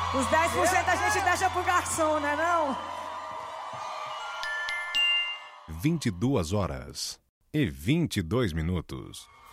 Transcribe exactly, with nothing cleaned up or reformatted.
Os dez por cento a gente deixa pro garçom, né não? vinte e duas horas e vinte e dois minutos.